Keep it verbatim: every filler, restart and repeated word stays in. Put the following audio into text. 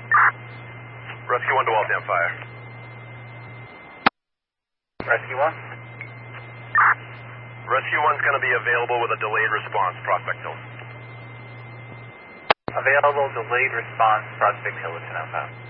Rescue one to Waltham Fire. Rescue one? Rescue one's going to be available with a delayed response, Prospect Hill. Available delayed response, Prospect Hill, it's an outbound.